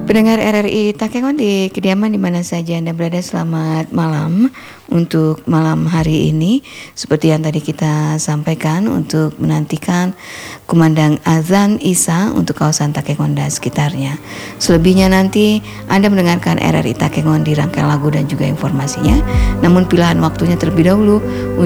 Pendengar RRI Takengon di kediaman di mana saja Anda berada, selamat malam untuk malam hari ini. Seperti yang tadi kita sampaikan, untuk menantikan kumandang azan Isya untuk kawasan Takengon dan sekitarnya. Selebihnya nanti Anda mendengarkan RRI Takengon di rangkaian lagu dan juga informasinya. Namun pilihan waktunya terlebih dahulu